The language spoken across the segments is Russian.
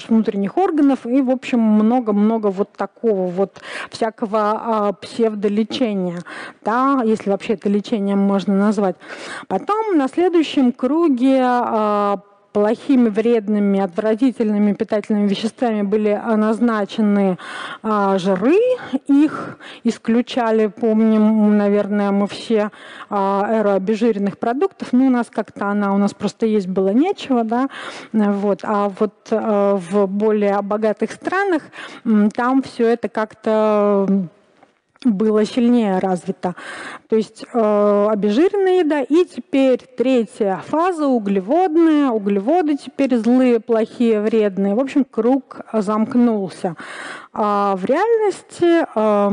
внутренних органов и, в общем, много-много вот такого вот всякого псевдолечения, да, если вообще это лечением можно назвать. Потом на следующем круге плохими, вредными, отвратительными питательными веществами были назначены жиры, их исключали, помним, наверное, мы все эру обезжиренных продуктов, но у нас как-то у нас просто есть было нечего, да, вот, а вот в более богатых странах там все это как-то было сильнее развито. То есть обезжиренная еда. И теперь третья фаза, углеводная. Углеводы теперь злые, плохие, вредные. В общем, круг замкнулся. А в реальности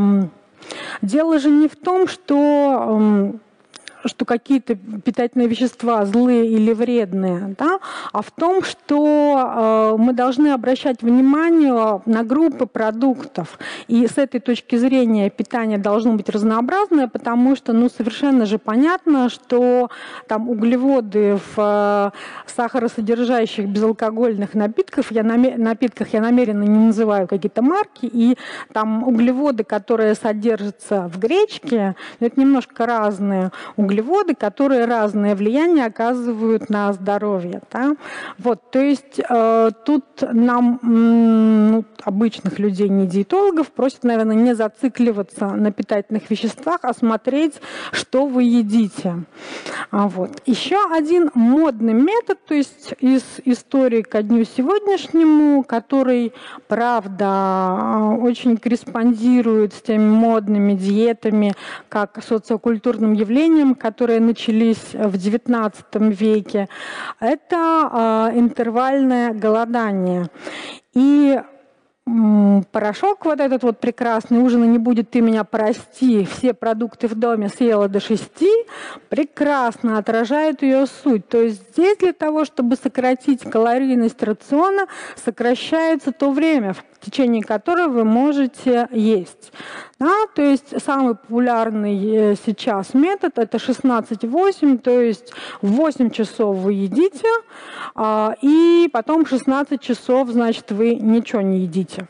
дело же не в том, что какие-то питательные вещества злые или вредные, да, а в том, что мы должны обращать внимание на группы продуктов. И с этой точки зрения питание должно быть разнообразное, потому что совершенно же понятно, что там углеводы в сахаросодержащих безалкогольных напитках, я намеренно не называю какие-то марки, и там углеводы, которые содержатся в гречке, это немножко разные углеводы, которые разное влияние оказывают на здоровье. Да? Вот, то есть тут нам, обычных людей, не диетологов, просят, наверное, не зацикливаться на питательных веществах, а смотреть, что вы едите. Вот. Еще один модный метод, то есть из истории ко дню сегодняшнему, который, правда, очень корреспондирует с теми модными диетами, как социокультурным явлением, которые начались в XIX веке, это интервальное голодание. И порошок вот этот вот прекрасный, ужина не будет, ты меня прости, все продукты в доме съела до 6, прекрасно отражает ее суть. То есть здесь для того, чтобы сократить калорийность рациона, сокращается то время, в течение которого вы можете есть. Да, то есть самый популярный сейчас метод – это 16-8, то есть в 8 часов вы едите, и потом 16 часов, значит, вы ничего не едите.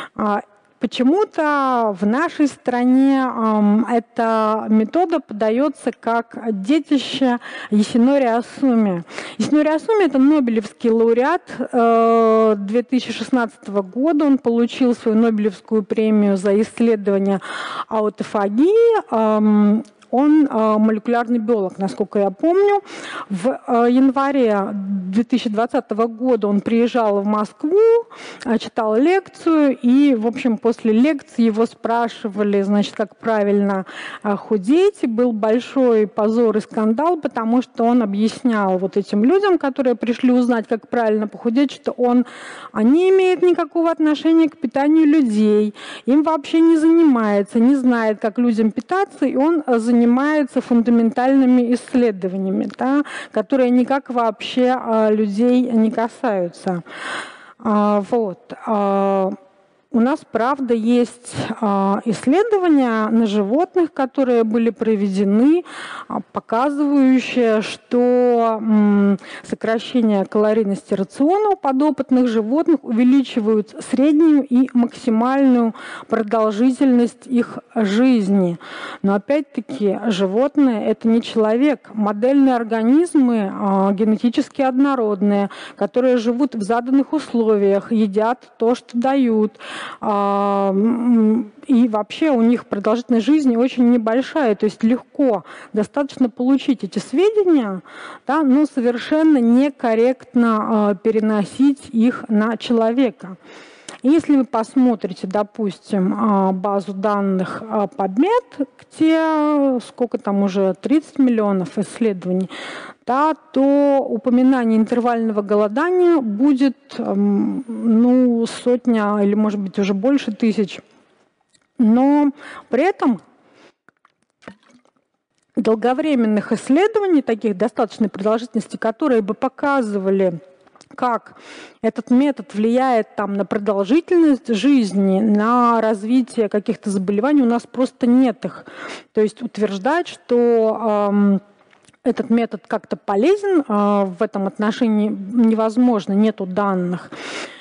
Почему-то в нашей стране эта метода подается как детище Ясунори Асуми. Ясунори Асуми – это нобелевский лауреат 2016 года. Он получил свою Нобелевскую премию за исследование аутофагии. Он молекулярный биолог, насколько я помню. В январе 2020 года он приезжал в Москву, читал лекцию, и, в общем, после лекции его спрашивали, значит, как правильно худеть. И был большой позор и скандал, потому что он объяснял вот этим людям, которые пришли узнать, как правильно похудеть, что он не имеет никакого отношения к питанию людей, им вообще не занимается, не знает, как людям питаться, и он занимается фундаментальными исследованиями, да, которые никак вообще людей не касаются. Вот. У нас, правда, есть исследования на животных, которые были проведены, показывающие, что сокращение калорийности рациона у подопытных животных увеличивают среднюю и максимальную продолжительность их жизни. Но опять-таки животные – это не человек. Модельные организмы генетически однородные, которые живут в заданных условиях, едят то, что дают. И вообще у них продолжительность жизни очень небольшая, то есть легко, достаточно получить эти сведения, да, но совершенно некорректно переносить их на человека. Если вы посмотрите, допустим, базу данных PubMed, где сколько там уже 30 миллионов исследований, да, то упоминание интервального голодания будет сотня или, может быть, уже больше тысяч. Но при этом долговременных исследований, таких достаточной продолжительности, которые бы показывали, как этот метод влияет на продолжительность жизни, на развитие каких-то заболеваний, у нас просто нет их. То есть утверждать, что этот метод как-то полезен в этом отношении невозможно, нету данных. Вот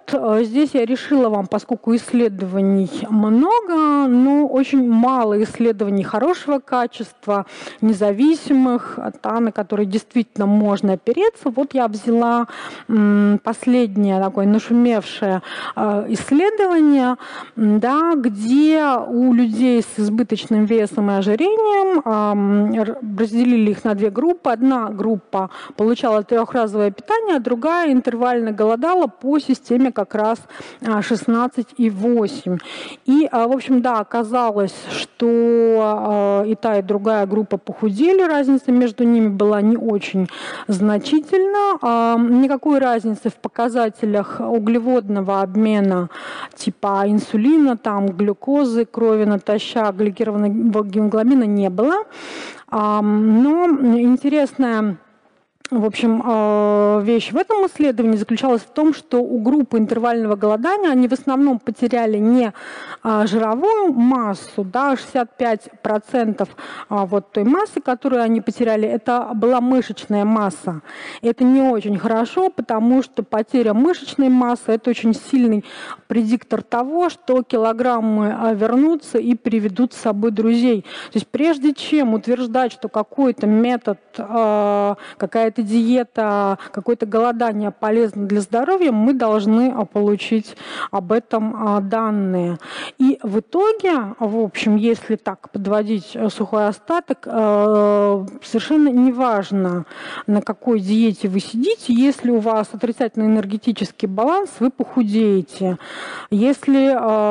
здесь я решила вам, поскольку исследований много, но очень мало исследований хорошего качества, независимых, на которые действительно можно опереться. Вот я взяла последнее такое нашумевшее исследование, да, где у людей с избыточным весом и ожирением разделили их на две группы. Одна группа получала трехразовое питание, а другая интервально голодала по системе как раз 16,8. И, в общем, да, оказалось, что и та, и другая группа похудели. Разница между ними была не очень значительна. Никакой разницы в показателях углеводного обмена типа инсулина, там, глюкозы, крови натощак, гликированного гемоглобина не было. Но интересная, в общем, вещь в этом исследовании заключалась в том, что у группы интервального голодания они в основном потеряли не жировую массу, да, 65% вот той массы, которую они потеряли, это была мышечная масса. Это не очень хорошо, потому что потеря мышечной массы – это очень сильный предиктор того, что килограммы вернутся и приведут с собой друзей. То есть прежде чем утверждать, что какой-то метод, какая-то диета, какое-то голодание полезно для здоровья, мы должны получить об этом данные. И в итоге, в общем, если так подводить сухой остаток, совершенно неважно, на какой диете вы сидите, если у вас отрицательный энергетический баланс, вы похудеете. Если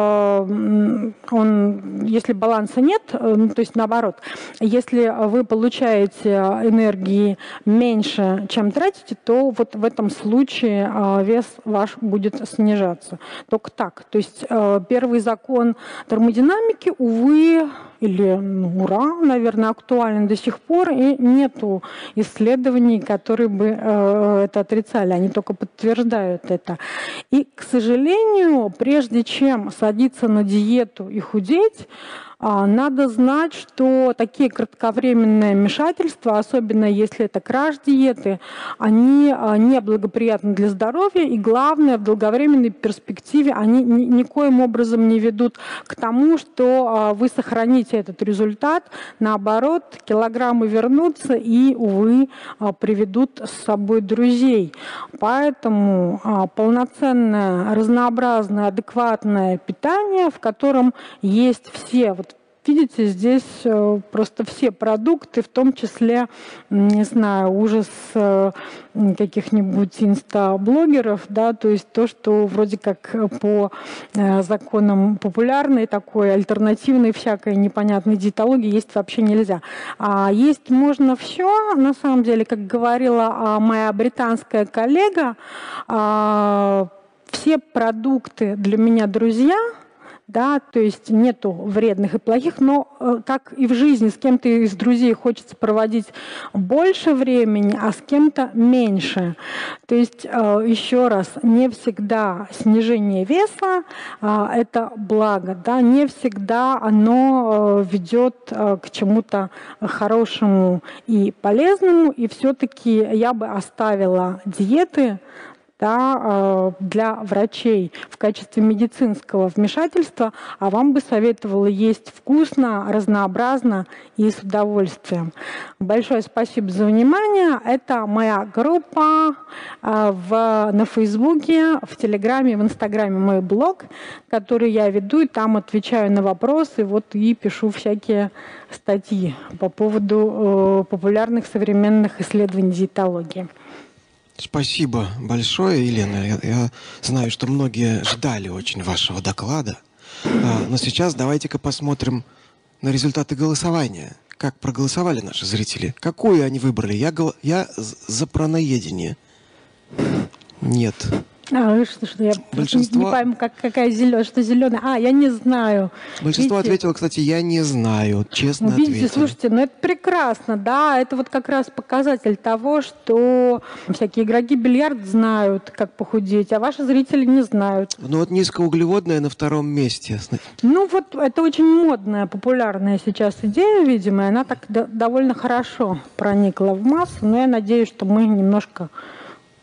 баланса нет, то есть наоборот, если вы получаете энергии меньше, чем тратите, то вот в этом случае вес ваш будет снижаться. Только так. То есть первый закон термодинамики, увы, или ура, наверное, актуален до сих пор, и нету исследований, которые бы это отрицали, они только подтверждают это. И, к сожалению, прежде чем садиться на диету и худеть, надо знать, что такие кратковременные вмешательства, особенно если это краш-диеты, они неблагоприятны для здоровья, и главное, в долговременной перспективе они никоим образом не ведут к тому, что вы сохраните этот результат. Наоборот, килограммы вернутся и, увы, приведут с собой друзей. Поэтому полноценное, разнообразное, адекватное питание, в котором есть все видите, здесь просто все продукты, в том числе, не знаю, ужас каких-нибудь инстаблогеров, да, то есть то, что вроде как по законам популярной такой альтернативной всякой непонятной диетологии есть вообще нельзя. А есть можно все, на самом деле, как говорила моя британская коллега, все продукты для меня друзья. Да, то есть нету вредных и плохих, но как и в жизни, с кем-то из друзей хочется проводить больше времени, а с кем-то меньше. То есть, еще раз, не всегда снижение веса это благо, да, не всегда оно ведет к чему-то хорошему и полезному, и все-таки я бы оставила диеты, да, для врачей в качестве медицинского вмешательства, а вам бы советовала есть вкусно, разнообразно и с удовольствием. Большое спасибо за внимание. Это моя группа на Фейсбуке, в Телеграме, в Инстаграме мой блог, который я веду, и там отвечаю на вопросы, и пишу всякие статьи по поводу популярных современных исследований диетологии. Спасибо большое, Елена. Я знаю, что многие ждали очень вашего доклада. Но сейчас давайте-ка посмотрим на результаты голосования. Как проголосовали наши зрители? Какую они выбрали? Я за праноедение. Нет. Что я большинство... не пойму, какая зеленая, что зеленая. Я не знаю. Большинство ответило, кстати, я не знаю, честно видите, ответили. Слушайте, это прекрасно, да, это как раз показатель того, что всякие игроки бильярд знают, как похудеть, а ваши зрители не знают. Низкоуглеводная на втором месте. Это очень модная, популярная сейчас идея, видимо, и она так довольно хорошо проникла в массу, но я надеюсь, что мы немножко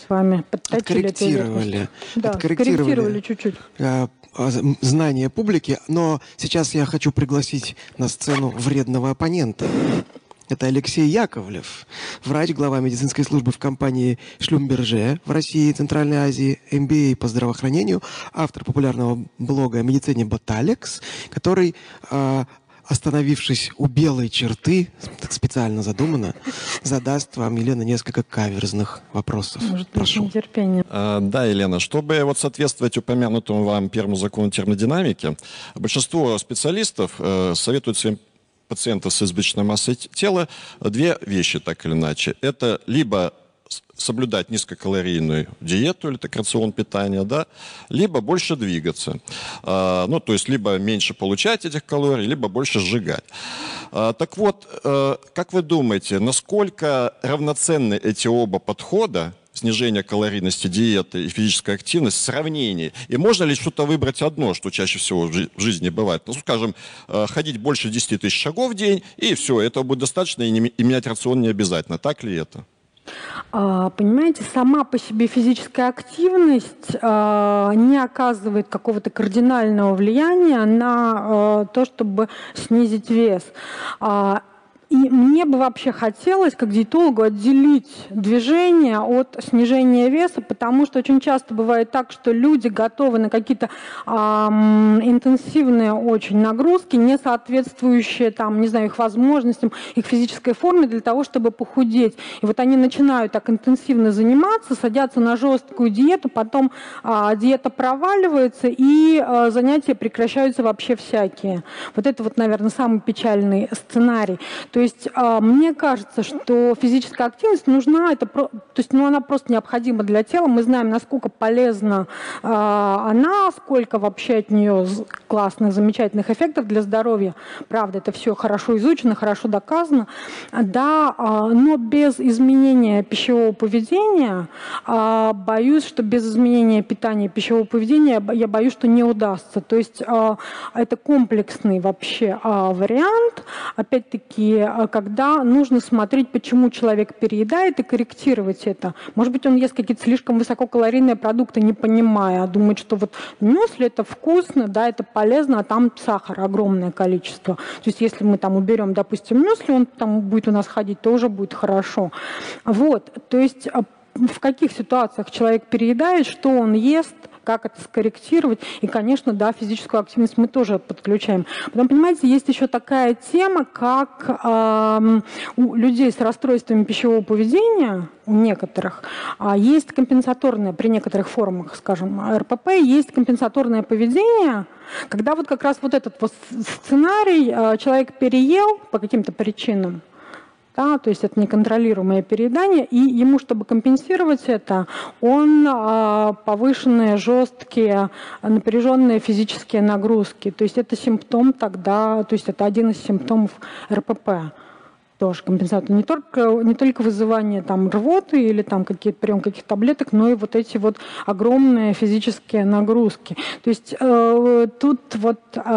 с вами подточили эту Откорректировали. Да, скорректировали чуть-чуть. Знания публики, но сейчас я хочу пригласить на сцену вредного оппонента. Это Алексей Яковлев, врач, глава медицинской службы в компании Шлюмберже в России и Центральной Азии, MBA по здравоохранению, автор популярного блога о медицине Боталекс, который, остановившись у белой черты, так специально задумано, задаст вам, Елена, несколько каверзных вопросов. Может, прошу. нетерпение. Да, Елена, чтобы вот соответствовать упомянутому вам первому закону термодинамики, большинство специалистов советуют своим пациентам с избыточной массой тела две вещи, так или иначе. Это либо соблюдать низкокалорийную диету или так рацион питания, да, либо больше двигаться. Ну, то есть, либо меньше получать этих калорий, либо больше сжигать. Так вот, как вы думаете, насколько равноценны эти оба подхода, снижение калорийности диеты и физическая активность в сравнении? И можно ли что-то выбрать одно, что чаще всего в жизни бывает? Ну, скажем, ходить больше 10 тысяч шагов в день, и все, этого будет достаточно, и менять рацион не обязательно. Так ли это? Понимаете, сама по себе физическая активность не оказывает какого-то кардинального влияния на то, чтобы снизить вес. И мне бы вообще хотелось, как диетологу, отделить движение от снижения веса, потому что очень часто бывает так, что люди готовы на какие-то интенсивные очень нагрузки, не соответствующие там, не знаю, их возможностям, их физической форме для того, чтобы похудеть. И вот они начинают так интенсивно заниматься, садятся на жесткую диету, потом диета проваливается, и занятия прекращаются вообще всякие. Вот это вот, наверное, самый печальный сценарий. То есть мне кажется, что физическая активность нужна, она просто необходима для тела. Мы знаем, насколько полезна она, сколько вообще от нее классных, замечательных эффектов для здоровья. Правда, это все хорошо изучено, хорошо доказано. Да, но без изменения пищевого поведения, боюсь, что без изменения питания и пищевого поведения, я боюсь, что не удастся. То есть это комплексный вообще вариант. Опять-таки, когда нужно смотреть, почему человек переедает, и корректировать это. Может быть, он ест какие-то слишком высококалорийные продукты, не понимая, а думает, что вот мюсли это вкусно, да, это полезно, а там сахара огромное количество. То есть если мы там уберем, допустим, мюсли, он там будет у нас ходить, тоже будет хорошо. Вот, то есть в каких ситуациях человек переедает, что он ест, как это скорректировать. И, конечно, да, физическую активность мы тоже подключаем. Потом, понимаете, есть еще такая тема, как у людей с расстройствами пищевого поведения, у некоторых, есть компенсаторное, при некоторых формах, скажем, РПП, есть компенсаторное поведение, когда вот как раз вот этот вот сценарий, человек переел по каким-то причинам, да, то есть это неконтролируемое переедание, и ему, чтобы компенсировать это, он повышенные, жесткие, напряженные физические нагрузки. То есть это симптом тогда, то есть это один из симптомов РПП. Тоже компенсатор. Не только вызывание там рвоты или там прием каких-то таблеток, но и вот эти вот огромные физические нагрузки. То есть тут вот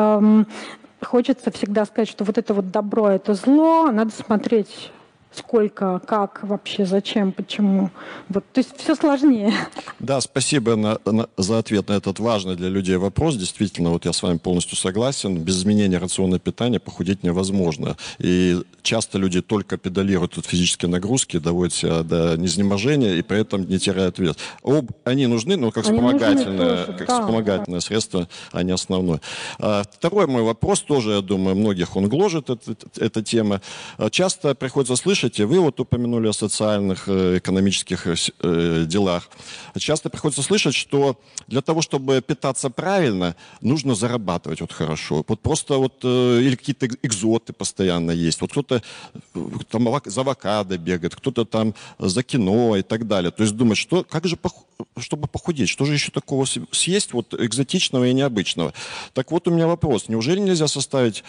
хочется всегда сказать, что вот это вот добро, это зло, надо смотреть, сколько, как вообще, зачем, почему. Вот, то есть все сложнее. Да, спасибо за ответ на этот важный для людей вопрос. Действительно, вот я с вами полностью согласен. Без изменения рациона питания похудеть невозможно. И часто люди только педалируют от физические нагрузки, доводят себя до изнеможения и при этом не теряют вес. Они нужны, но как вспомогательное средство, а не основное. Второй мой вопрос тоже, я думаю, многих он гложет, эта тема. Часто приходится слышать, вы вот упомянули о социальных, экономических делах. Часто приходится слышать, что для того, чтобы питаться правильно, нужно зарабатывать вот хорошо. Вот просто вот или какие-то экзоты постоянно есть. Вот кто-то там за авокадо бегает, кто-то там за кино и так далее. То есть думать, как же чтобы похудеть, что же еще такого съесть вот экзотичного и необычного? Так вот у меня вопрос. Неужели нельзя составить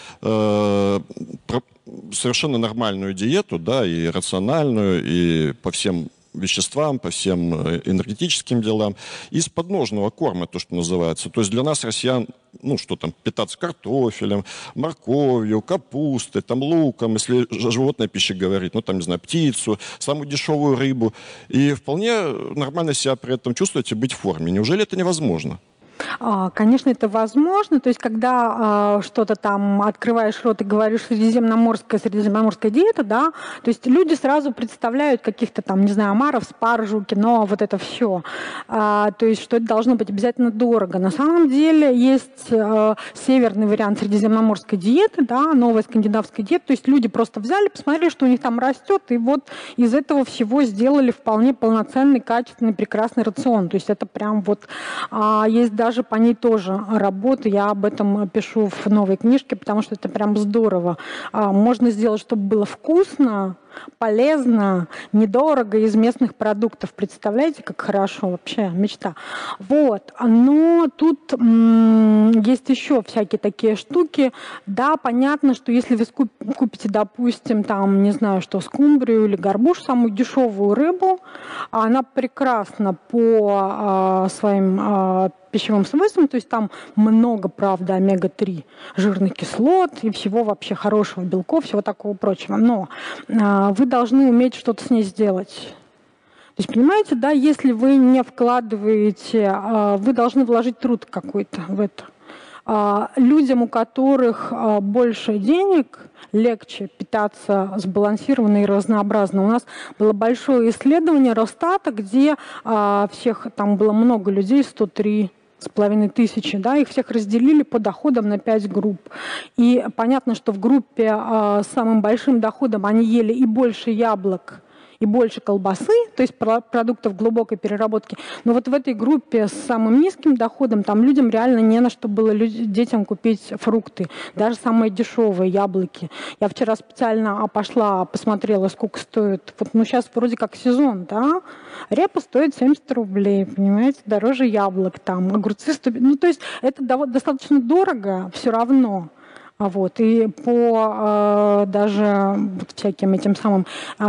совершенно нормальную диету, да, и рациональную, и по всем веществам, по всем энергетическим делам. Из подножного корма, то, что называется. То есть для нас, россиян, ну, что там, питаться картофелем, морковью, капустой, там, луком, если животная пища говорить, ну, там, не знаю, птицу, самую дешевую рыбу. И вполне нормально себя при этом чувствовать и быть в форме. Неужели это невозможно? Конечно, это возможно. То есть, когда что-то там открываешь рот и говоришь средиземноморская диета, да, то есть люди сразу представляют каких-то там, не знаю, омаров, спаржу, кино, вот это все. То есть, что это должно быть обязательно дорого. На самом деле есть северный вариант средиземноморской диеты, да, новая скандинавская диета. То есть люди просто взяли, посмотрели, что у них там растет, и вот из этого всего сделали вполне полноценный, качественный, прекрасный рацион. То есть это прям вот есть даже по ней тоже работа. Я об этом пишу в новой книжке, потому что это прям здорово. Можно сделать, чтобы было вкусно, полезно, недорого, из местных продуктов. Представляете, как хорошо? Вообще мечта. Вот. Но тут есть еще всякие такие штуки. Да, понятно, что если вы купите, допустим, там, не знаю, что, скумбрию или горбуш, самую дешевую рыбу, она прекрасна по своим пищевым свойствам, то есть там много, правда, омега-3 жирных кислот и всего вообще хорошего, белков, всего такого прочего. Но вы должны уметь что-то с ней сделать. То есть, понимаете, да, если вы не вкладываете, вы должны вложить труд какой-то в это. Людям, у которых больше денег, легче питаться сбалансированно и разнообразно. У нас было большое исследование Росстата, где всех, там было много людей, 103,5 тысячи, да, их всех разделили по доходам на 5 групп. И понятно, что в группе с самым большим доходом они ели и больше яблок, и больше колбасы, то есть продуктов глубокой переработки. Но вот в этой группе с самым низким доходом там людям реально не на что было детям купить фрукты, даже самые дешевые яблоки. Я вчера специально пошла, посмотрела, сколько стоит. Вот, ну, сейчас вроде как сезон, да? Репа стоит 70 рублей, понимаете, дороже яблок там, огурцы 100. Ну, то есть это достаточно дорого все равно. Вот. И по даже вот всяким этим самым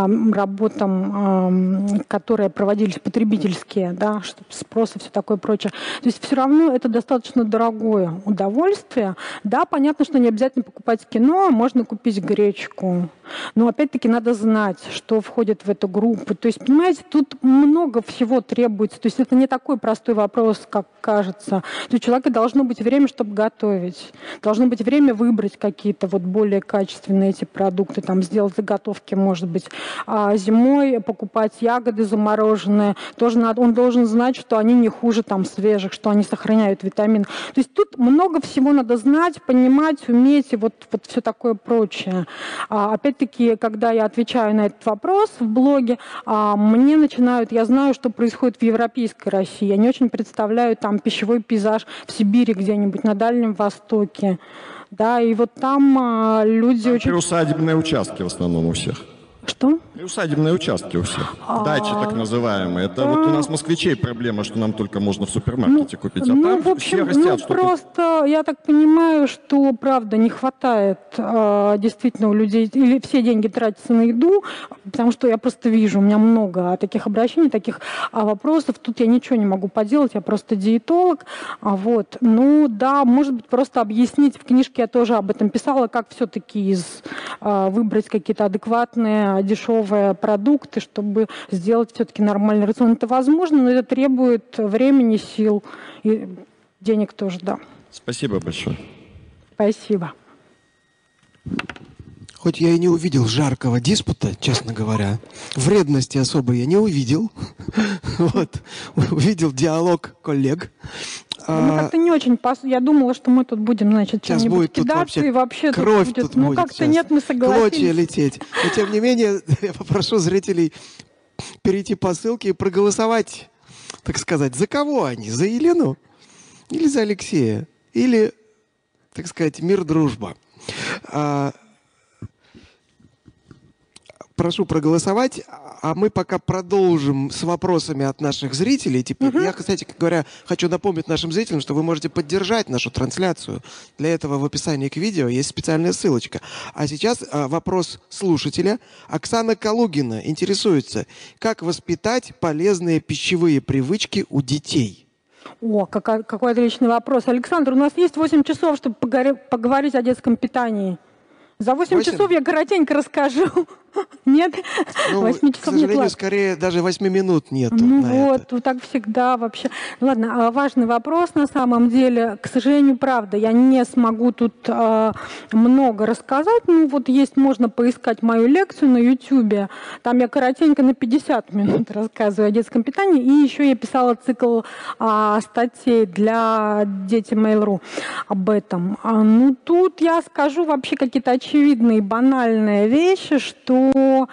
работам, которые проводились потребительские, да, чтобы спрос и все такое прочее. То есть все равно это достаточно дорогое удовольствие. Да, понятно, что не обязательно покупать кино, можно купить гречку. Но опять-таки надо знать, что входит в эту группу. То есть, понимаете, тут много всего требуется. То есть это не такой простой вопрос, как кажется. То есть у человека должно быть время, чтобы готовить. Должно быть время выбрать какие-то вот более качественные эти продукты, там сделать заготовки, может быть. А зимой покупать ягоды замороженные. Тоже надо, он должен знать, что они не хуже там свежих, что они сохраняют витамины. То есть тут много всего надо знать, понимать, уметь и вот все такое прочее. Опять-таки, когда я отвечаю на этот вопрос в блоге, мне начинают, я знаю, что происходит в европейской России. Я не очень представляю там пищевой пейзаж в Сибири где-нибудь, на Дальнем Востоке. Да, и вот там люди очень... Приусадебные участки в основном у всех. Что? Приусадебные участки у всех. Дачи так называемые. Это вот у нас москвичей проблема, что нам только можно в супермаркете купить. А там в общем, все растят, что просто я так понимаю, что, правда, не хватает действительно у людей, или все деньги тратятся на еду, потому что я просто вижу, у меня много таких обращений, таких вопросов. Тут я ничего не могу поделать, я просто диетолог. Вот. Ну да, может быть, просто объяснить. В книжке я тоже об этом писала, как все-таки выбрать какие-то адекватные, дешевые продукты, чтобы сделать все-таки нормальный рацион. Это возможно, но это требует времени, сил и денег тоже, да. Спасибо большое. Спасибо. Хоть я и не увидел жаркого диспута, честно говоря, вредности особой я не увидел. Вот. Увидел диалог коллег. Ну, как-то не очень... Я думала, что мы тут будем, значит, Сейчас чем-нибудь будет тут кидаться, и вообще кровь тут будет... тут Ну, будет как-то сейчас. нет, мы согласились. Клочья лететь. Но, тем не менее, я попрошу зрителей перейти по ссылке и проголосовать, так сказать, за кого они? За Елену? Или за Алексея? Или, так сказать, мир, дружба? прошу проголосовать, а мы пока продолжим с вопросами от наших зрителей. Теперь я, кстати говоря, хочу напомнить нашим зрителям, что вы можете поддержать нашу трансляцию. Для этого в описании к видео есть специальная ссылочка. А сейчас вопрос слушателя. Оксана Калугина интересуется, как воспитать полезные пищевые привычки у детей? О, какой отличный вопрос. Александр, у нас есть 8 часов, чтобы поговорить о детском питании. За 8 часов я коротенько расскажу. Нет? Ну, 8 к часов нет. сожалению, скорее даже 8 минут нет. Ну вот, так всегда вообще. Ну ладно, важный вопрос на самом деле. К сожалению, правда, я не смогу тут много рассказать. Ну вот есть, можно поискать мою лекцию на YouTube. Там я коротенько на 50 минут рассказываю о детском питании. И еще я писала цикл статей для Дети Mail.ru об этом. Ну тут я скажу вообще какие-то очевидные, банальные вещи, что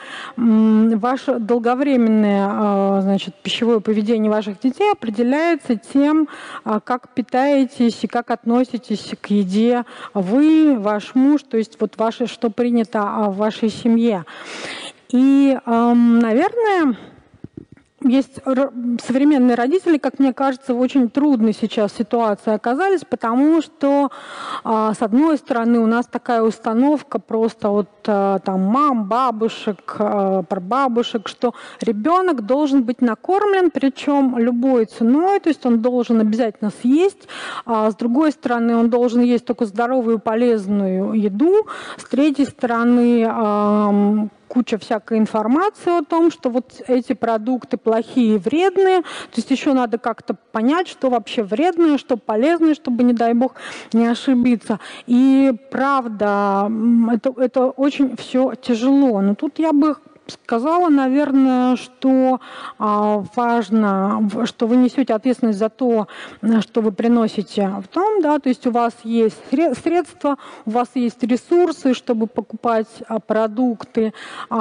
ваше долговременное, значит, пищевое поведение ваших детей определяется тем, как питаетесь и как относитесь к еде вы, ваш муж, то есть вот ваше, что принято в вашей семье. И, наверное, есть современные родители, как мне кажется, в очень трудной сейчас ситуации оказались, потому что, с одной стороны, у нас такая установка просто вот там мам, бабушек, прабабушек, что ребенок должен быть накормлен, причем любой ценой, то есть он должен обязательно съесть, а с другой стороны, он должен есть только здоровую, полезную еду, с третьей стороны, куча всякой информации о том, что вот эти продукты плохие и вредные. То есть еще надо как-то понять, что вообще вредное, что полезное, чтобы, не дай бог, не ошибиться. И правда, это очень все тяжело. Но тут я бы сказала, наверное, что важно, что вы несете ответственность за то, что вы приносите в дом, да, то есть у вас есть средства, у вас есть ресурсы, чтобы покупать продукты.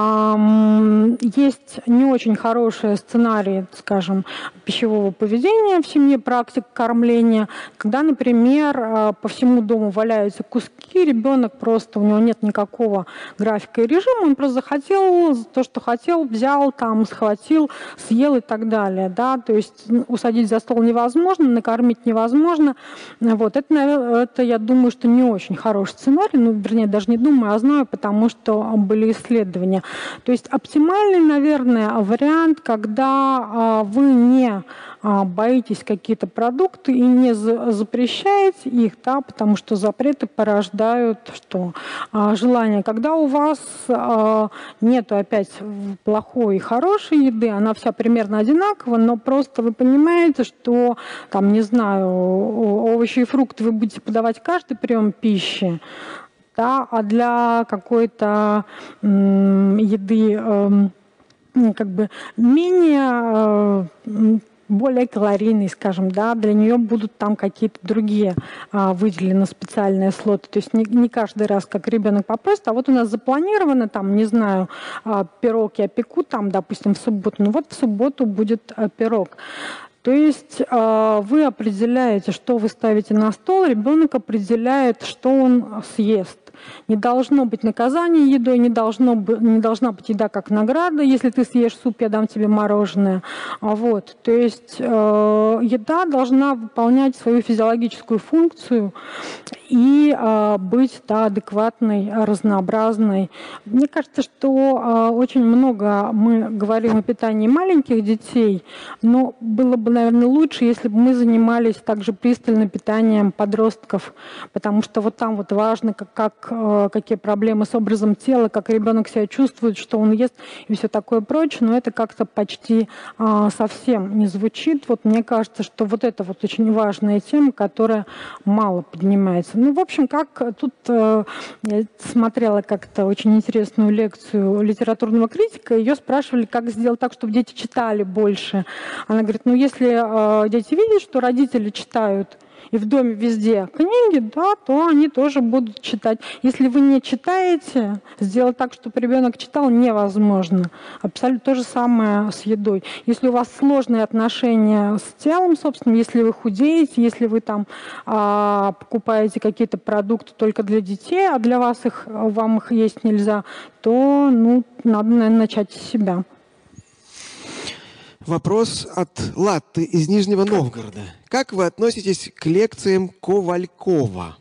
Есть не очень хорошие сценарии, скажем, пищевого поведения в семье, практик кормления, когда, например, по всему дому валяются куски, ребенок просто, у него нет никакого графика и режима, он просто захотел то, что хотел, взял, там, схватил, съел и так далее. Да? То есть усадить за стол невозможно, накормить невозможно. Вот. Это, я думаю, что не очень хороший сценарий. Ну, вернее, даже не думаю, а знаю, потому что были исследования. То есть оптимальный, наверное, вариант, когда вы не боитесь какие-то продукты и не запрещаете их, да, потому что запреты порождают что? Желание. Когда у вас нету опять плохой и хорошей еды, она вся примерно одинакова, но просто вы понимаете, что там, не знаю, овощи и фрукты вы будете подавать каждый прием пищи, да, а для какой-то еды как бы менее более калорийный, скажем, да, для нее будут там какие-то другие выделены специальные слоты. То есть не каждый раз, как ребенок попросит, а вот у нас запланировано, там, не знаю, пирог я пеку, там, допустим, в субботу, ну вот в субботу будет пирог. То есть вы определяете, что вы ставите на стол, ребенок определяет, что он съест. Не должно быть наказания едой, не должна быть еда как награда. Если ты съешь суп, я дам тебе мороженое. Вот. То есть еда должна выполнять свою физиологическую функцию и быть адекватной, разнообразной. Мне кажется, что очень много мы говорим о питании маленьких детей, но было бы, наверное, лучше, если бы мы занимались также пристально питанием подростков, потому что вот там вот важно, какие проблемы с образом тела, как ребенок себя чувствует, что он ест и все такое прочее, но это как-то почти совсем не звучит. Вот мне кажется, что вот это вот очень важная тема, которая мало поднимается. Ну, в общем, как тут я смотрела как-то очень интересную лекцию литературного критика, ее спрашивали, как сделать так, чтобы дети читали больше. Она говорит, ну, если дети видят, что родители читают, и в доме везде книги, да, то они тоже будут читать. Если вы не читаете, сделать так, чтобы ребенок читал, невозможно. Абсолютно то же самое с едой. Если у вас сложные отношения с телом, собственно, если вы худеете, если вы там покупаете какие-то продукты только для детей, а для вас вам их есть нельзя, то надо, наверное, начать с себя. Вопрос от Латты из Нижнего Новгорода. Как вы относитесь к лекциям Ковалькова?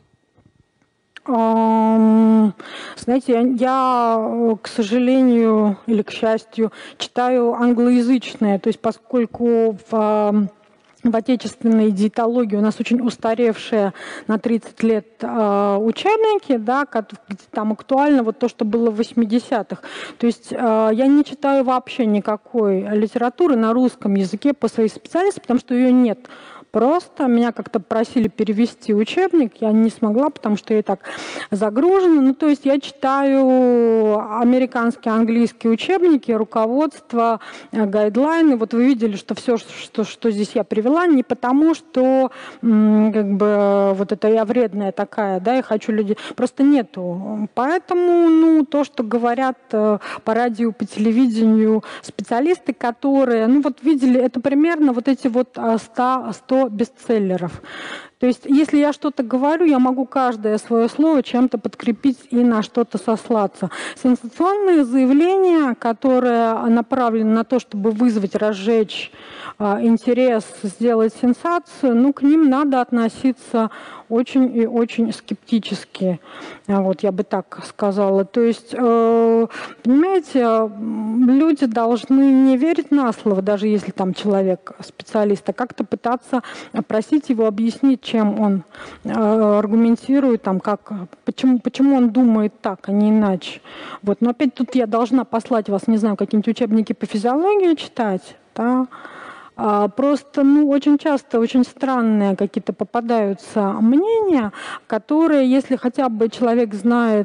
Знаете, я, к сожалению или к счастью, читаю англоязычное, то есть поскольку в отечественной диетологии у нас очень устаревшие на 30 лет учебники, да, где там актуально вот то, что было в 80-х. То есть я не читаю вообще никакой литературы на русском языке по своей специальности, потому что ее нет. Просто меня как-то просили перевести учебник, я не смогла, потому что я и так загружена. То есть я читаю американские, английские учебники, руководства, гайдлайны. Вот вы видели, что все, что здесь я привела, не потому, что вот это я вредная такая, да, и хочу людей. Просто нету. Поэтому, то, что говорят по радио, по телевидению специалисты, которые, видели, это примерно вот эти вот 100 бестселлеров. То есть, если я что-то говорю, я могу каждое свое слово чем-то подкрепить и на что-то сослаться. Сенсационные заявления, которые направлены на то, чтобы вызвать, разжечь интерес, сделать сенсацию, к ним надо относиться очень и очень скептически. Вот, я бы так сказала. То есть, понимаете, люди должны не верить на слово, даже если там человек специалист, а как-то пытаться просить его объяснить, чем он аргументирует, почему он думает так, а не иначе. Вот. Но опять тут я должна послать вас, не знаю, какие-нибудь учебники по физиологии читать, да. Просто, очень часто очень странные какие-то попадаются мнения, которые, если хотя бы человек знает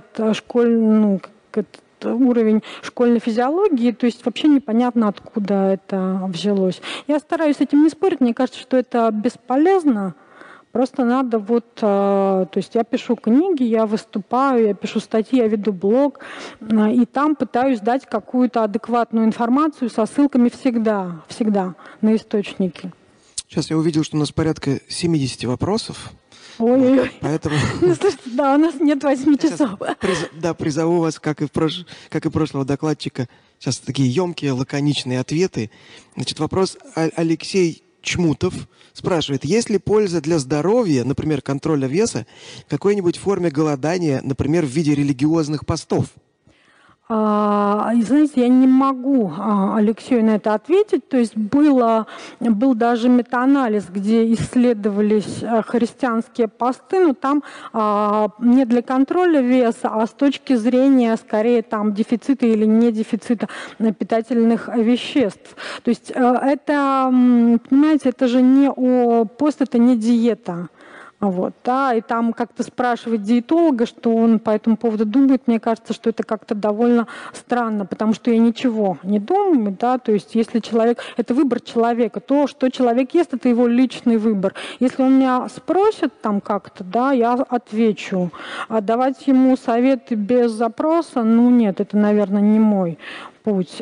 уровень школьной физиологии, то есть вообще непонятно, откуда это взялось. Я стараюсь с этим не спорить, мне кажется, что это бесполезно. Просто надо то есть я пишу книги, я выступаю, я пишу статьи, я веду блог, и там пытаюсь дать какую-то адекватную информацию со ссылками всегда на источники. Сейчас я увидел, что у нас порядка 70 вопросов. Ой-ой-ой. Поэтому... Слушайте, да, у нас нет 8 часов. Призову вас, как и прошлого докладчика, сейчас такие емкие, лаконичные ответы. Значит, вопрос Алексей Чмутов спрашивает, есть ли польза для здоровья, например, контроля веса, в какой-нибудь форме голодания, например, в виде религиозных постов? Знаете, я не могу Алексею на это ответить. То есть был даже метаанализ, где исследовались христианские посты, но там не для контроля веса, а с точки зрения скорее там дефицита или не дефицита питательных веществ. То есть это, понимаете, это же пост, это не диета. Вот, да, и там как-то спрашивать диетолога, что он по этому поводу думает, мне кажется, что это как-то довольно странно, потому что я ничего не думаю, да, то есть если человек, это выбор человека, то, что человек ест, это его личный выбор. Если он меня спросит там как-то, да, я отвечу, а давать ему советы без запроса, нет, это, наверное, не мой путь.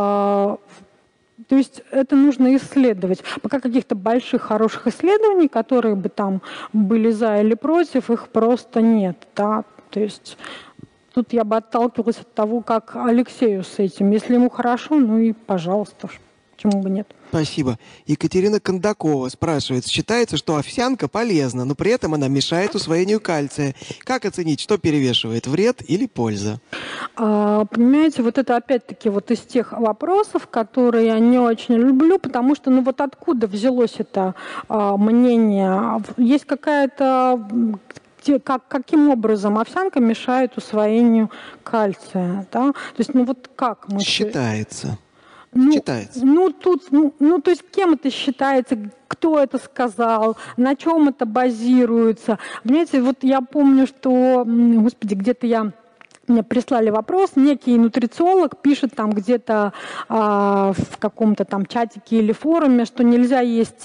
То есть это нужно исследовать. Пока каких-то больших, хороших исследований, которые бы там были за или против, их просто нет. Да? То есть тут я бы отталкивалась от того, как Алексею с этим. Если ему хорошо, и пожалуйста, почему бы нет. Спасибо. Екатерина Кондакова спрашивает, считается, что овсянка полезна, но при этом она мешает усвоению кальция. Как оценить, что перевешивает, вред или польза? Понимаете, вот это опять-таки вот из тех вопросов, которые я не очень люблю, потому что, откуда взялось это мнение? Есть какая-то... Каким образом овсянка мешает усвоению кальция? Да? То есть, как мы... Считается. Считается. То есть кем это считается, кто это сказал, на чем это базируется. Понимаете, я помню, что, где-то я мне прислали вопрос, некий нутрициолог пишет там где-то в каком-то там чатике или форуме, что нельзя есть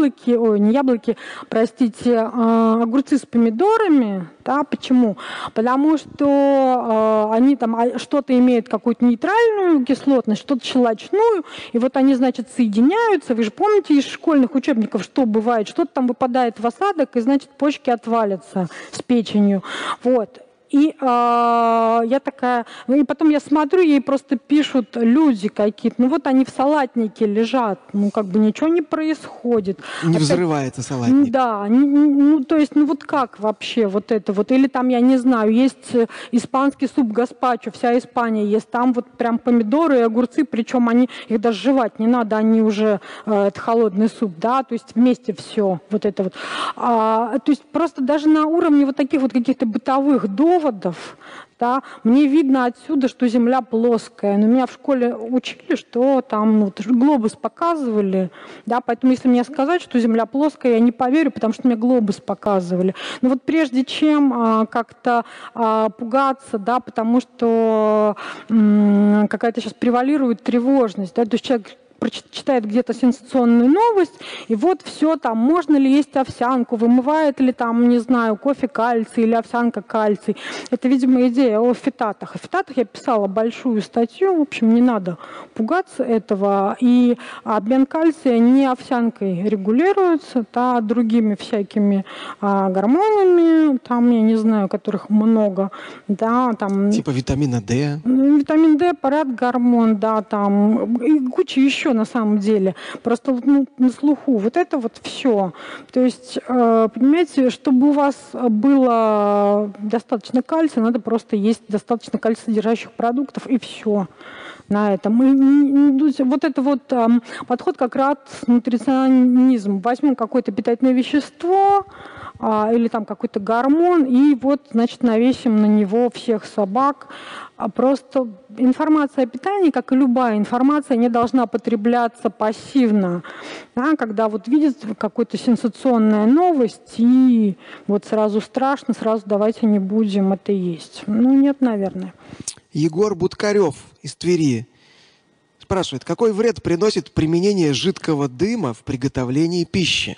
огурцы с помидорами. Да, почему? Потому что они там что-то имеют какую-то нейтральную кислотность, что-то щелочную, и вот они, значит, соединяются. Вы же помните из школьных учебников, что бывает? Что-то там выпадает в осадок, и, значит, почки отвалятся с печенью. Вот. И я такая... И потом я смотрю, ей просто пишут люди какие-то. Ну вот они в салатнике лежат. Ну как бы ничего не происходит. Не взрывается салатник. Да. Ну то есть, ну вот как вообще вот это вот? Или там, я не знаю, есть испанский суп гаспачо, вся Испания есть. Там вот прям помидоры и огурцы, причем их даже жевать не надо, они уже... Это холодный суп, да? То есть вместе все вот это вот. То есть просто даже на уровне вот таких вот каких-то бытовых доводов, да, мне видно отсюда, что Земля плоская. Но меня в школе учили, что там глобус показывали. Да, поэтому если мне сказать, что Земля плоская, я не поверю, потому что мне глобус показывали. Но вот прежде чем как-то пугаться, да, потому что какая-то сейчас превалирует тревожность, да, то есть человек читает где-то сенсационную новость, и вот все там, можно ли есть овсянку, вымывает ли там, не знаю, кофе кальций или овсянка кальций. Это, видимо, идея о фитатах. О фитатах я писала большую статью, в общем, не надо пугаться этого. И обмен кальция не овсянкой регулируется, да, другими всякими гормонами, там, я не знаю, которых много, да, там... Типа витамина D. Витамин D, парад-гормон, да, там, и куча еще на самом деле. Просто на слуху. Вот это вот все. То есть, понимаете, чтобы у вас было достаточно кальция, надо просто есть достаточно кальций-содержащих продуктов, и все на этом. И вот это вот подход как раз нутриционизм. Возьмем какое-то питательное вещество или там какой-то гормон, и вот, значит, навесим на него всех собак. Просто информация о питании, как и любая информация, не должна потребляться пассивно. Да, когда вот видит какую-то сенсационную новость, и вот сразу страшно, сразу давайте не будем это есть. Ну, нет, наверное. Егор Будкарев из Твери спрашивает, какой вред приносит применение жидкого дыма в приготовлении пищи?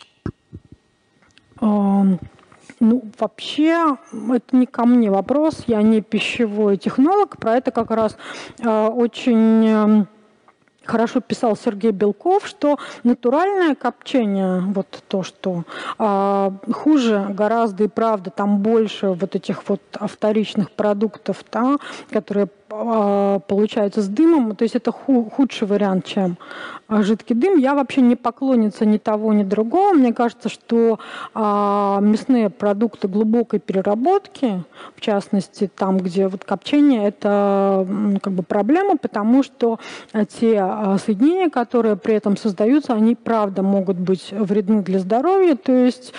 Ну, вообще, это не ко мне вопрос, я не пищевой технолог, про это как раз очень хорошо писал Сергей Белков, что натуральное копчение, вот то, что хуже гораздо и правда, там больше вот этих вот вторичных продуктов, да, которые получаются с дымом, то есть это худший вариант, чем жидкий дым. Я вообще не поклонница ни того, ни другого. Мне кажется, что мясные продукты глубокой переработки, в частности, там, где вот копчение, это как бы проблема, потому что те соединения, которые при этом создаются, они правда могут быть вредны для здоровья. То есть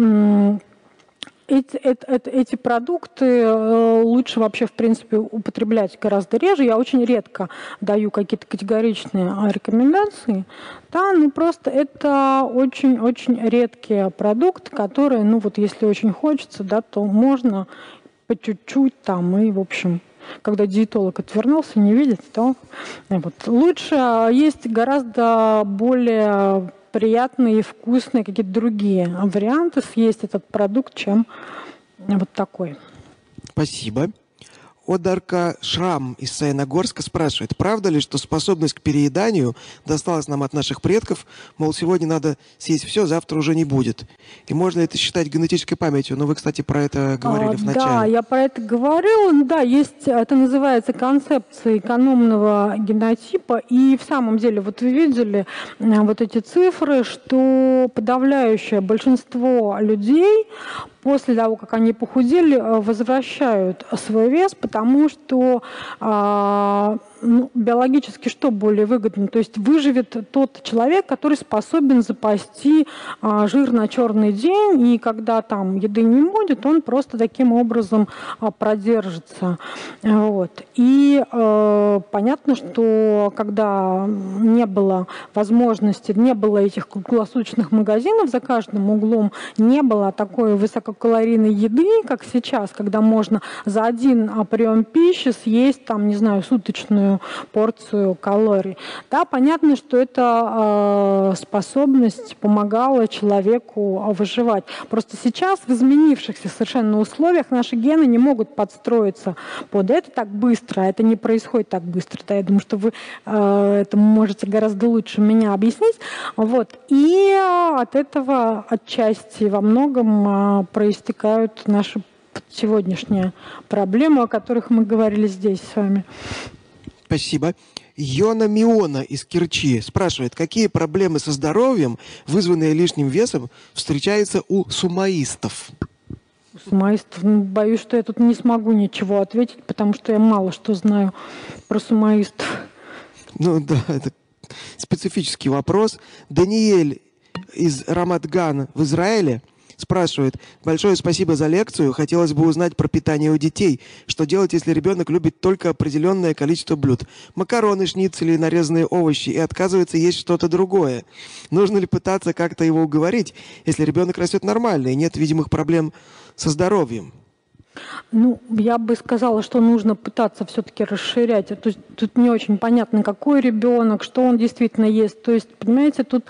эти продукты лучше вообще, в принципе, употреблять гораздо реже. Я очень редко даю какие-то категоричные рекомендации. Да, ну просто это очень-очень редкие продукты, которые, ну вот если очень хочется, да, то можно по чуть-чуть там и, в общем, когда диетолог отвернулся, не видит, то вот. Лучше есть гораздо более приятные и вкусные какие-то другие варианты съесть этот продукт, чем вот такой. Спасибо. Одарка Шрам из Саяногорска спрашивает, правда ли, что способность к перееданию досталась нам от наших предков, мол, сегодня надо съесть все, завтра уже не будет? И можно ли это считать генетической памятью? Ну, вы, кстати, про это говорили в начале. Да, я про это говорила. Да, есть, это называется концепция экономного генотипа. И в самом деле, вот вы видели вот эти цифры, что подавляющее большинство людей после того, как они похудели, возвращают свой вес, потому что биологически что более выгодно? То есть выживет тот человек, который способен запасти жир на черный день, и когда там еды не будет, он просто таким образом продержится. Вот. И понятно, что когда не было возможности, не было этих круглосуточных магазинов за каждым углом, не было такой высококалорийной еды, как сейчас, когда можно за один прием пищи съесть, там, не знаю, суточную порцию калорий. Да, понятно, что эта способность помогала человеку выживать. Просто сейчас в изменившихся совершенно условиях наши гены не могут подстроиться под это так быстро. Это не происходит так быстро. Да? Я думаю, что вы это можете гораздо лучше меня объяснить. Вот. И от этого отчасти во многом проистекают наши сегодняшние проблемы, о которых мы говорили здесь с вами. Спасибо. Йона Миона из Керчи спрашивает, какие проблемы со здоровьем, вызванные лишним весом, встречаются у сумоистов? Сумоистов, боюсь, что я тут не смогу ничего ответить, потому что я мало что знаю про сумоистов. Ну да, это специфический вопрос. Даниэль из Рамат-Ган в Израиле спрашивает, большое спасибо за лекцию, хотелось бы узнать про питание у детей. Что делать, если ребенок любит только определенное количество блюд? Макароны, шницели, нарезанные овощи, и отказывается есть что-то другое. Нужно ли пытаться как-то его уговорить, если ребенок растет нормально и нет видимых проблем со здоровьем? Я бы сказала, что нужно пытаться все-таки расширять. То есть тут не очень понятно, какой ребенок, что он действительно ест. То есть, понимаете, тут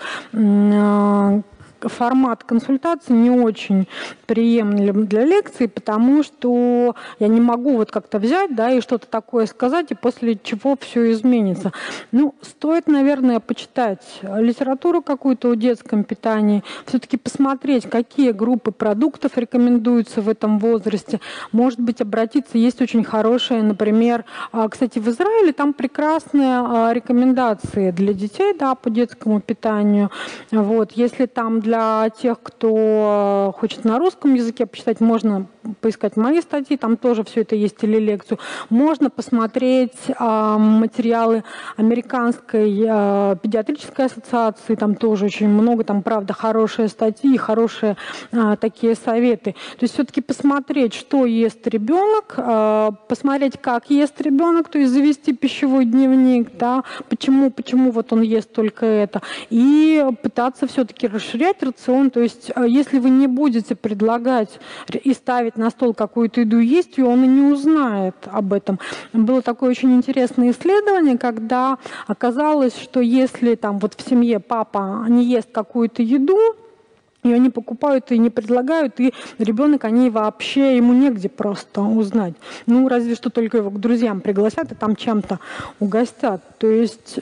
формат консультации не очень приемлем для лекции, потому что я не могу вот как-то взять, да, и что-то такое сказать, и после чего все изменится. Стоит, наверное, почитать литературу какую-то о детском питании, все-таки посмотреть, какие группы продуктов рекомендуются в этом возрасте. Может быть, обратиться, есть очень хорошие, например, кстати, в Израиле там прекрасные рекомендации для детей, да, по детскому питанию. Вот, если там для тех, кто хочет на русском языке почитать, можно поискать мои статьи, там тоже все это есть, или лекцию. Можно посмотреть материалы Американской педиатрической ассоциации, там тоже очень много, там, правда, хорошие статьи, хорошие такие советы. То есть все-таки посмотреть, что ест ребенок, посмотреть, как ест ребенок, то есть завести пищевой дневник, да, почему вот он ест только это, и пытаться все-таки расширять рацион, то есть если вы не будете предлагать и ставить на стол какую-то еду, есть ее, он и не узнает об этом. Было такое очень интересное исследование, когда оказалось, что если там вот в семье папа не ест какую-то еду, ее не покупают и не предлагают, и ребенок, они вообще, ему негде просто узнать. Разве что только его к друзьям пригласят и там чем-то угостят. То есть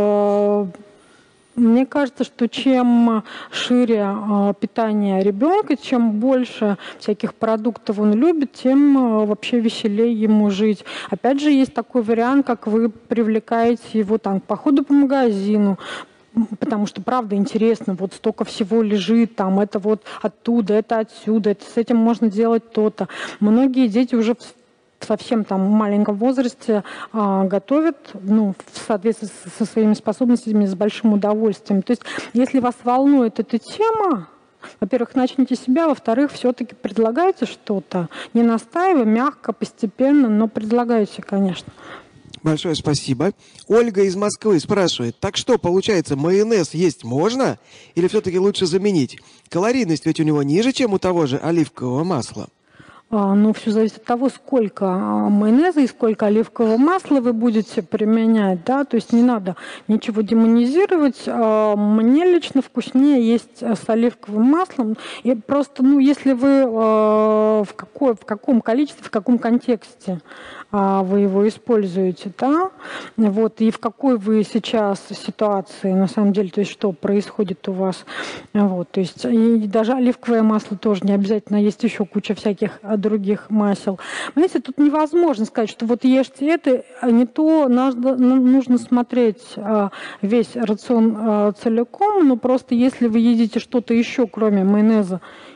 мне кажется, что чем шире питание ребенка, чем больше всяких продуктов он любит, тем вообще веселее ему жить. Опять же, есть такой вариант, как вы привлекаете его там, к походу по магазину, потому что, правда, интересно, вот столько всего лежит, там, это вот оттуда, это отсюда, это с этим можно делать то-то. Многие дети уже в совсем там маленьком возрасте готовят, в соответствии со своими способностями, с большим удовольствием. То есть, если вас волнует эта тема, во-первых, начните себя, во-вторых, все-таки предлагайте что-то, не настаивая, мягко, постепенно, но предлагайте, конечно. Большое спасибо. Ольга из Москвы спрашивает, так что, получается, майонез есть можно или все-таки лучше заменить? Калорийность ведь у него ниже, чем у того же оливкового масла. Все зависит от того, сколько майонеза и сколько оливкового масла вы будете применять, да, то есть не надо ничего демонизировать. Мне лично вкуснее есть с оливковым маслом. И просто, если вы в каком количестве, в каком контексте вы его используете, да, вот, и в какой вы сейчас ситуации, на самом деле, то есть что происходит у вас, вот, то есть и даже оливковое масло тоже не обязательно, есть еще куча всяких других масел. Понимаете, тут невозможно сказать, что вот ешьте это, а не то, нужно смотреть весь рацион целиком, но просто если вы едите что-то еще, кроме майонеза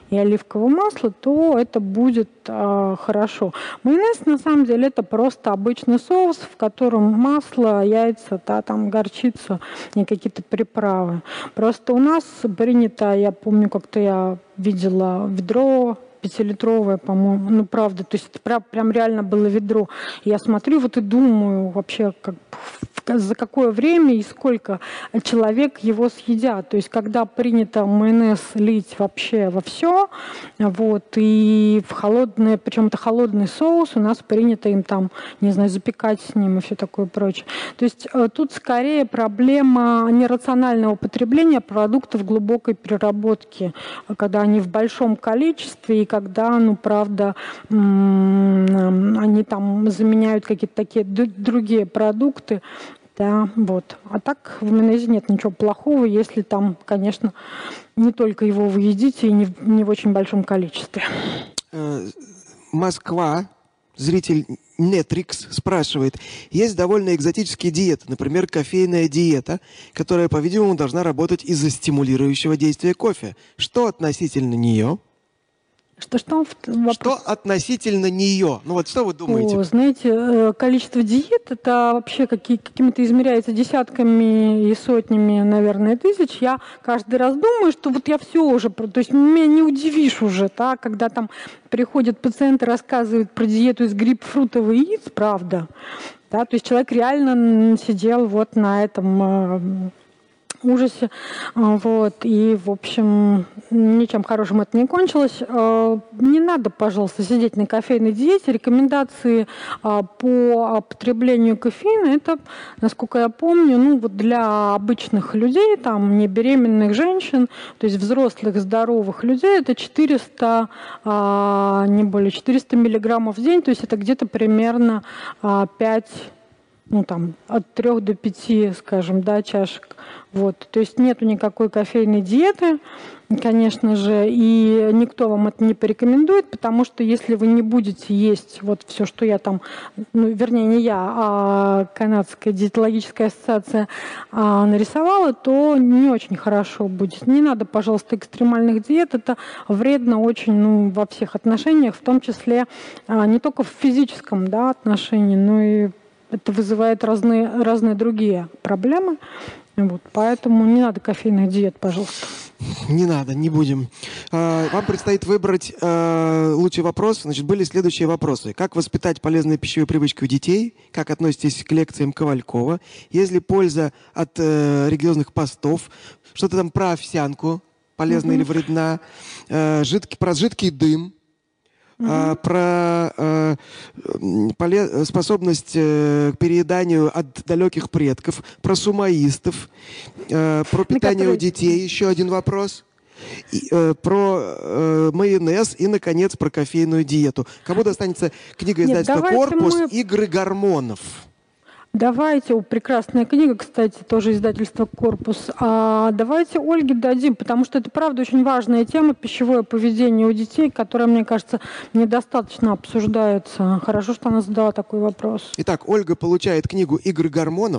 и оливковое масло, то это будет хорошо. Майонез, на самом деле, это просто обычный соус, в котором масло, яйца, там горчица и какие-то приправы. Просто у нас принято, я помню, как-то я видела ведро 5-литровое, по-моему, ну, правда, то есть это прям реально было ведро. Я смотрю вот и думаю вообще, за какое время и сколько человек его съедят. То есть когда принято майонез лить вообще во все, вот, и в холодное, причем это холодный соус, у нас принято им там, не знаю, запекать с ним и все такое прочее. То есть тут скорее проблема нерационального потребления продуктов глубокой переработки, когда они в большом количестве и когда, ну, правда, они там заменяют какие-то такие другие продукты. Да, вот. А так в майонезе нет ничего плохого, если там, конечно, не только его вы едите и не в очень большом количестве. Москва, зритель Нетрикс спрашивает, есть довольно экзотические диеты, например, кофейная диета, которая, по-видимому, должна работать из-за стимулирующего действия кофе. Что относительно нее? Что относительно нее? Ну вот что вы думаете? Знаете, количество диет, это вообще какими-то измеряется десятками и сотнями, наверное, тысяч. Я каждый раз думаю, что вот я все уже, то есть меня не удивишь уже, да, когда там приходят пациенты, рассказывают про диету из грейпфрутовых яиц, правда. Да, то есть человек реально сидел вот на этом ужасе. Вот. И, в общем, ничем хорошим это не кончилось. Не надо, пожалуйста, сидеть на кофейной диете. Рекомендации по потреблению кофеина, это, насколько я помню, ну, вот для обычных людей, там, не беременных женщин, то есть взрослых, здоровых людей, это 400, не более 400 миллиграммов в день, то есть это где-то примерно 5, ну, там, от 3 до 5, скажем, да, чашек. Вот. То есть нету никакой кофейной диеты, конечно же, и никто вам это не порекомендует, потому что если вы не будете есть вот все, что я там, ну, вернее, не я, а Канадская диетологическая ассоциация нарисовала, то не очень хорошо будет. Не надо, пожалуйста, экстремальных диет, это вредно очень, ну, во всех отношениях, в том числе не только в физическом, да, отношении, но и это вызывает разные другие проблемы. Вот, поэтому не надо кофейных диет, пожалуйста. Не надо, не будем. Вам предстоит выбрать лучший вопрос. Значит, были следующие вопросы. Как воспитать полезные пищевые привычки у детей? Как относитесь к лекциям Ковалькова? Есть ли польза от религиозных постов? Что-то там про овсянку, полезна или вредна? Про жидкий дым. Про способность к перееданию от далеких предков, про сумоистов, про питание у детей, еще один вопрос, про майонез и, наконец, про кофейную диету. Кому достанется книга издательства «Корпус» «Игры гормонов»? Давайте, прекрасная книга, кстати, тоже издательство «Корпус». Давайте Ольге дадим, потому что это, правда, очень важная тема, пищевое поведение у детей, которая, мне кажется, недостаточно обсуждается. Хорошо, что она задала такой вопрос. Итак, Ольга получает книгу «Игры гормонов».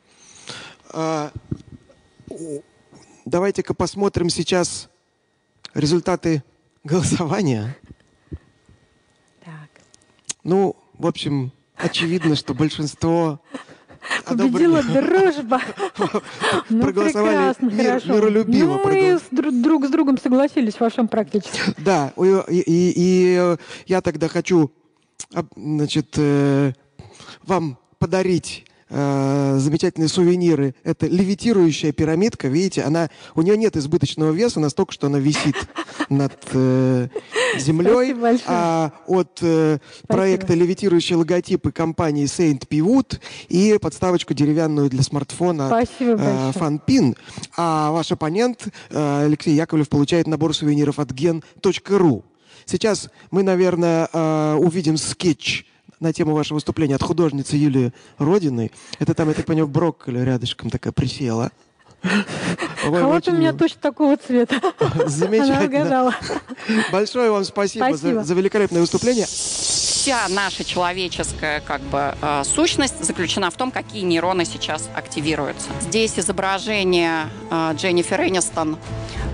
Давайте-ка посмотрим сейчас результаты голосования. Так. Ну, в общем, очевидно, что большинство победила дружба. Проголосовали миролюбиво. Мы друг с другом согласились в вашем практически. Да, и я тогда хочу, значит, вам подарить замечательные сувениры. Это левитирующая пирамидка, видите, у нее нет избыточного веса, настолько, что она висит над землей. А от проекта левитирующие логотипы компании Saint P. Wood и подставочку деревянную для смартфона FunPin. А ваш оппонент Алексей Яковлев получает набор сувениров от gen.ru. Сейчас мы, наверное, увидим скетч на тему вашего выступления от художницы Юлии Родиной. Это там, я так понимаю, брокколи рядышком такая присела. А вот у меня точно такого цвета. Замечательно. Большое вам спасибо за великолепное выступление. Вся наша человеческая сущность заключена в том, какие нейроны сейчас активируются. Здесь изображение Дженнифер Энистон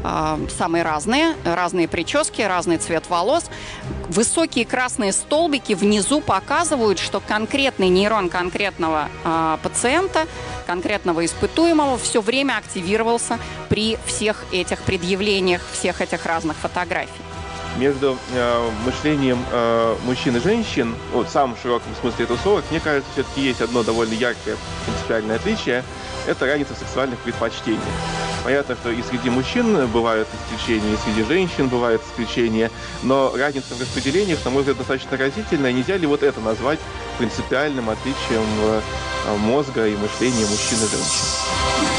самые разные прически, разный цвет волос. Высокие красные столбики внизу показывают, что конкретный нейрон конкретного пациента, конкретного испытуемого все время активировался при всех этих предъявлениях, всех этих разных фотографий. Между мышлением мужчин и женщин, в самом широком смысле этого слова, мне кажется, все-таки есть одно довольно яркое принципиальное отличие. Это разница в сексуальных предпочтениях. Понятно, что и среди мужчин бывают исключения, и среди женщин бывают исключения, но разница в распределениях, на мой взгляд, достаточно разительная. Нельзя ли вот это назвать принципиальным отличием мозга и мышления мужчин и женщин?